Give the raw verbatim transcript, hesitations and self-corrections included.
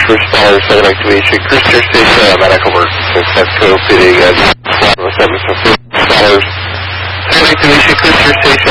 first responders, second activation, cruise steer station, uh, medical emergency, Mexico City, uh, seven, so first responders, second activation, cruise steer station,